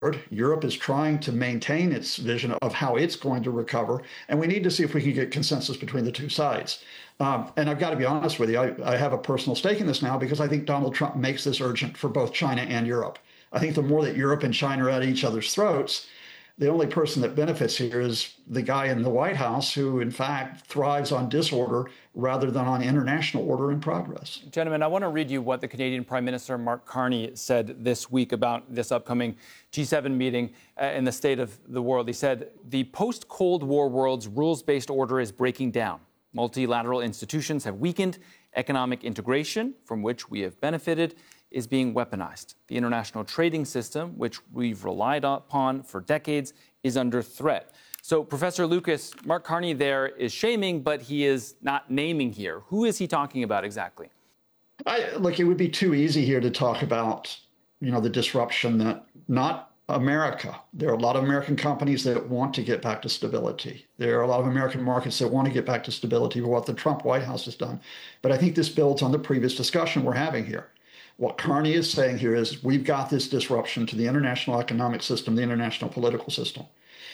Europe is trying to maintain its vision of how it's going to recover, and we need to see if we can get consensus between the two sides. And I've got to be honest with you, I have a personal stake in this now because I think Donald Trump makes this urgent for both China and Europe. I think the more that Europe and China are at each other's throats, the only person that benefits here is the guy in the White House who, in fact, thrives on disorder rather than on international order and progress. Gentlemen, I want to read you what the Canadian Prime Minister Mark Carney said this week about this upcoming G7 meeting in the state of the world. He said, the post-Cold War world's rules-based order is breaking down. Multilateral institutions have weakened. Economic integration, from which we have benefited, is being weaponized. The international trading system, which we've relied upon for decades, is under threat. So, Professor Lucas, Mark Carney there is shaming, but he is not naming here. Who is he talking about exactly? Look, it would be too easy here to talk about, the disruption that not America. There are a lot of American companies that want to get back to stability. There are a lot of American markets that want to get back to stability with what the Trump White House has done. But I think this builds on the previous discussion we're having here. What Carney is saying here is we've got this disruption to the international economic system, the international political system.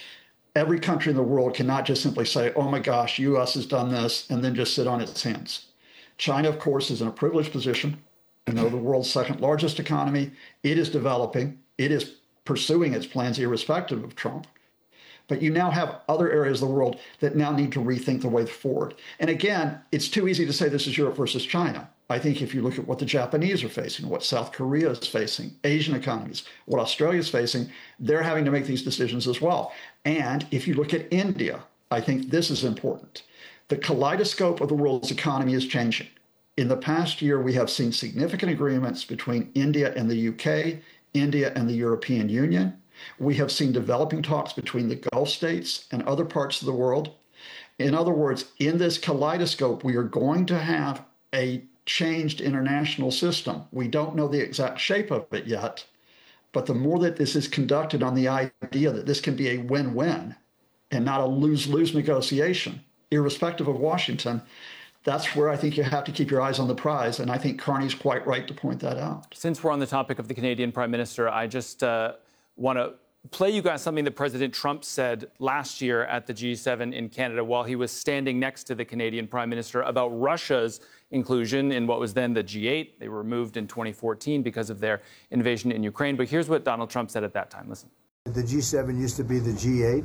Every country in the world cannot just simply say, oh my gosh, U.S. has done this, and then just sit on its hands. China, of course, is in a privileged position. The world's second largest economy. It is developing. It is pursuing its plans irrespective of Trump. But you now have other areas of the world that now need to rethink the way forward. And again, it's too easy to say this is Europe versus China. I think if you look at what the Japanese are facing, what South Korea is facing, Asian economies, what Australia is facing, they're having to make these decisions as well. And if you look at India, I think this is important. The kaleidoscope of the world's economy is changing. In the past year, we have seen significant agreements between India and the UK, India and the European Union. We have seen developing talks between the Gulf states and other parts of the world. In other words, in this kaleidoscope, we are going to have a changed international system. We don't know the exact shape of it yet, but the more that this is conducted on the idea that this can be a win-win and not a lose-lose negotiation, irrespective of Washington, that's where I think you have to keep your eyes on the prize, and I think Carney's quite right to point that out. Since we're on the topic of the Canadian Prime Minister, I just want to play you guys something that President Trump said last year at the G7 in Canada while he was standing next to the Canadian Prime Minister about Russia's inclusion in what was then the G8. They were removed in 2014 because of their invasion in Ukraine. But here's what Donald Trump said at that time. Listen. The G7 used to be the G8.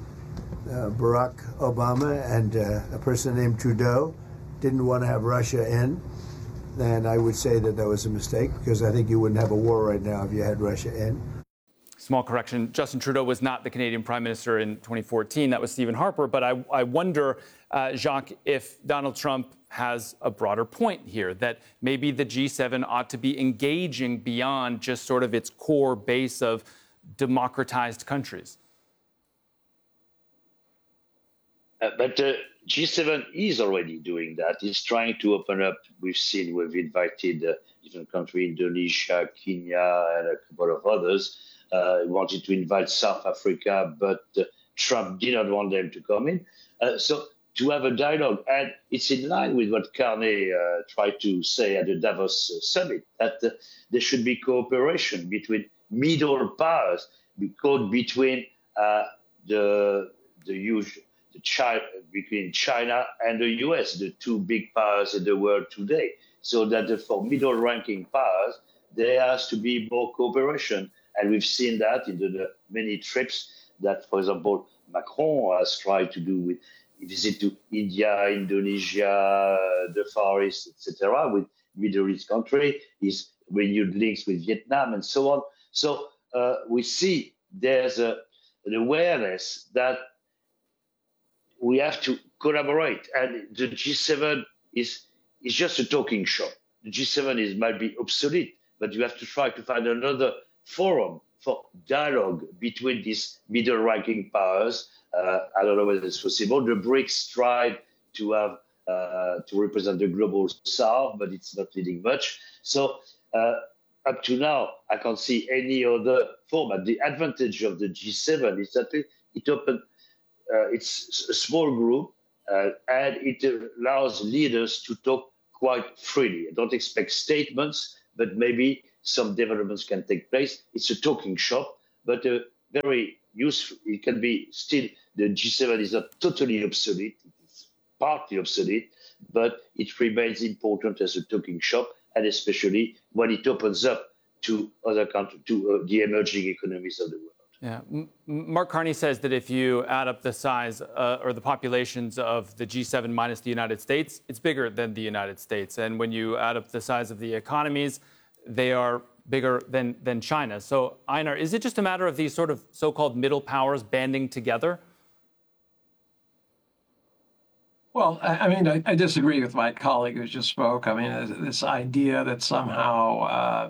Barack Obama and a person named Trudeau didn't want to have Russia in. And I would say that was a mistake because I think you wouldn't have a war right now if you had Russia in. Small correction, Justin Trudeau was not the Canadian Prime Minister in 2014. That was Stephen Harper. But I wonder, Jacques, if Donald Trump has a broader point here, that maybe the G7 ought to be engaging beyond just sort of its core base of democratized countries. But G7 is already doing that. It's trying to open up. We've invited different countries, Indonesia, Kenya, and a couple of others. Wanted to invite South Africa, but Trump did not want them to come in. So to have a dialogue, and it's in line with what Carney tried to say at the Davos summit, that there should be cooperation between middle powers, between between China and the US, the two big powers in the world today, so that for middle-ranking powers, there has to be more cooperation. And we've seen that in the many trips that, for example, Macron has tried to do with visit to India, Indonesia, the Far East, etc., with Middle East country, his renewed links with Vietnam and so on. So we see there's an awareness that we have to collaborate. And the G7 is just a talking shop. The G7 might be obsolete, but you have to try to find another forum for dialogue between these middle-ranking powers. I don't know whether it's possible. The BRICS tried to have to represent the global south, but it's not leading much. So up to now, I can't see any other format. The advantage of the G7 is that it opened. It's a small group, and it allows leaders to talk quite freely. I don't expect statements, but maybe some developments can take place. It's a talking shop, but very useful. It can be still, the G7 is not totally obsolete. It is partly obsolete, but it remains important as a talking shop, and especially when it opens up to other countries, to the emerging economies of the world. Yeah, Mark Carney says that if you add up the size or the populations of the G7 minus the United States, it's bigger than the United States. And when you add up the size of the economies, they are bigger than China. So, Einar, is it just a matter of these sort of so-called middle powers banding together? Well, I mean, I disagree with my colleague who just spoke. I mean, this idea that somehow,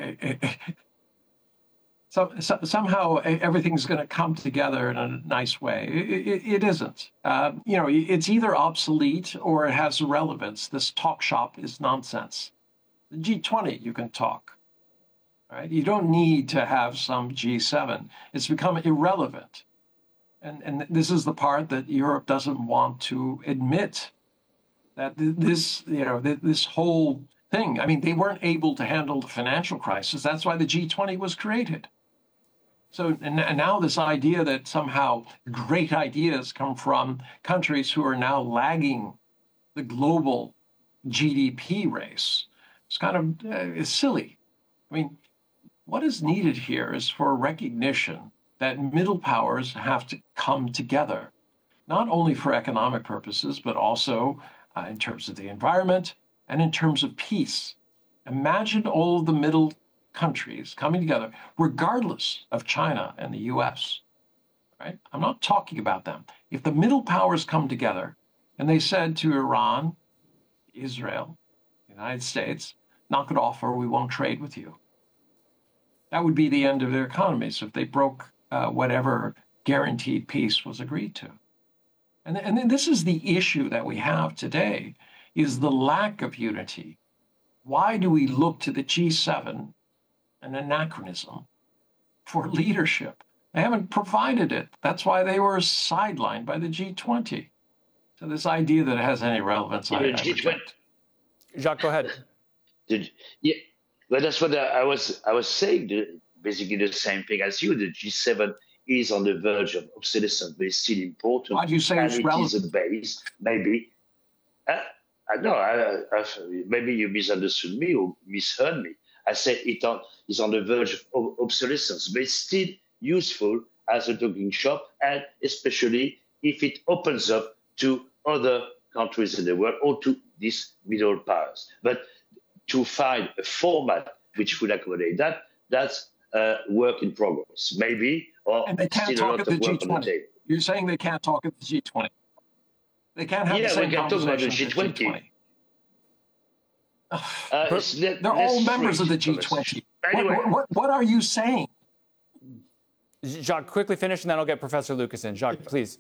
somehow everything's going to come together in a nice way. It isn't. It's either obsolete or it has relevance. This talk shop is nonsense. The G20, you can talk, right? You don't need to have some G7. It's become irrelevant. And this is the part that Europe doesn't want to admit, that this whole thing, I mean, they weren't able to handle the financial crisis. That's why the G20 was created. So and now this idea that somehow great ideas come from countries who are now lagging the global GDP race, it's kind of it's silly. I mean, what is needed here is for recognition that middle powers have to come together, not only for economic purposes, but also in terms of the environment and in terms of peace. Imagine all of the middle countries coming together, regardless of China and the US, right? I'm not talking about them. If the middle powers come together and they said to Iran, Israel, the United States, knock it off or we won't trade with you, that would be the end of their economies if they broke whatever guaranteed peace was agreed to. And then this is the issue that we have today, is the lack of unity. Why do we look to the G7, an anachronism, for leadership? They haven't provided it. That's why they were sidelined by the G20. So this idea that it has any relevance, I reject. Jacques, go ahead. Yeah, but that's what I was saying. Basically the same thing as you. The G7 is on the verge of obsolescence, but it's still important. Why do you say and it's it relevant? is a base, maybe. Maybe you misunderstood me or misheard me. I said it's on the verge of obsolescence, but it's still useful as a talking shop, and especially if it opens up to other countries in the world or to these middle powers. But to find a format which would accommodate that, that's work in progress, maybe, or and they can't still a talk lot at the of work on the G20. table. You're saying they can't talk at the G20. They can't have the same we can talk about the conversation at the G20. They're all members of the G20. Anyway. What are you saying? Jacques, quickly finish, and then I'll get Professor Lucas in. Jacques, please.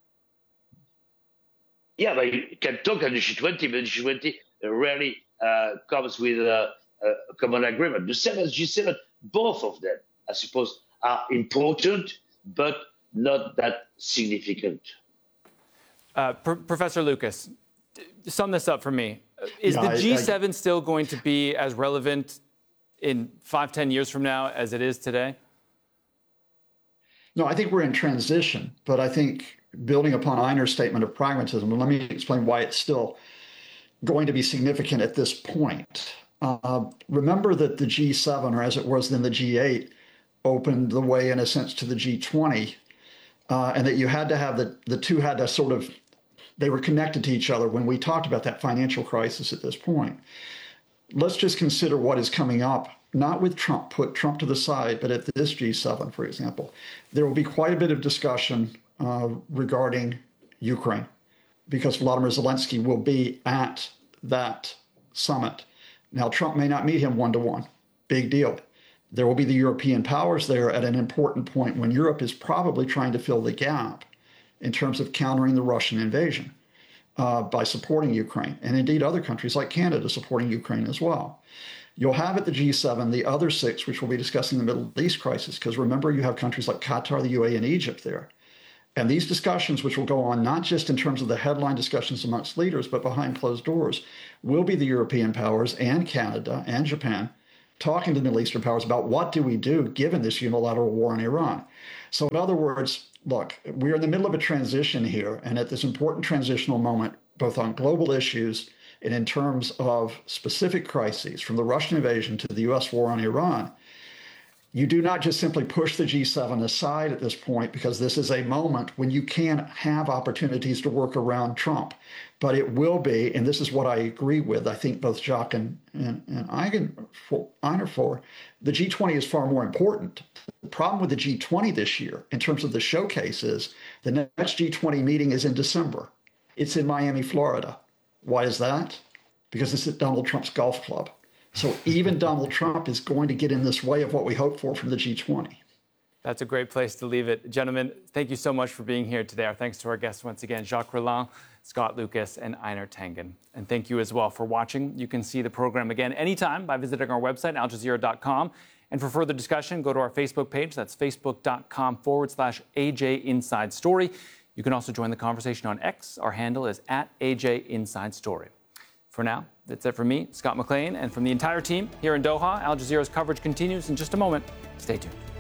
Yeah, but you can talk at the G20, but the G20 rarely comes with a common agreement. The G7, both of them, I suppose, are important, but not that significant. Professor Lucas, sum this up for me. Is the G7 still going to be as relevant in 5-10 years from now as it is today? No, I think we're in transition, but I think building upon Einar's statement of pragmatism, let me explain why it's still going to be significant at this point. Remember that the G7, or as it was then the G8, opened the way, in a sense, to the G20, and that you had to have the two had to sort of, they were connected to each other when we talked about that financial crisis at this point. Let's just consider what is coming up, not with Trump, put Trump to the side, but at this G7, for example. There will be quite a bit of discussion regarding Ukraine, because Volodymyr Zelensky will be at that summit. Now, Trump may not meet him one-to-one. Big deal. There will be the European powers there at an important point when Europe is probably trying to fill the gap in terms of countering the Russian invasion by supporting Ukraine, and indeed other countries like Canada supporting Ukraine as well. You'll have at the G7 the other six, which will be discussing the Middle East crisis, because remember, you have countries like Qatar, the UAE, and Egypt there. And these discussions, which will go on not just in terms of the headline discussions amongst leaders, but behind closed doors, will be the European powers and Canada and Japan talking to the Middle Eastern powers about what do we do given this unilateral war on Iran. So in other words, look, we're in the middle of a transition here, and at this important transitional moment, both on global issues and in terms of specific crises, from the Russian invasion to the U.S. war on Iran, you do not just simply push the G7 aside at this point, because this is a moment when you can have opportunities to work around Trump. But it will be, and this is what I agree with, I think both Jacques and Einar for, the G20 is far more important. The problem with the G20 this year, in terms of the showcase, is the next G20 meeting is in December. It's in Miami, Florida. Why is that? Because it's at Donald Trump's golf club. So even Donald Trump is going to get in this way of what we hope for from the G20. That's a great place to leave it. Gentlemen, thank you so much for being here today. Our thanks to our guests once again, Jacques Rolland, Scott Lucas, and Einar Tangen. And thank you as well for watching. You can see the program again anytime by visiting our website, aljazeera.com. And for further discussion, go to our Facebook page. That's facebook.com/AJ Inside Story. You can also join the conversation on X. Our handle is @AJ Inside Story. For now, that's it from me, Scott McLean, and from the entire team here in Doha. Al Jazeera's coverage continues in just a moment. Stay tuned.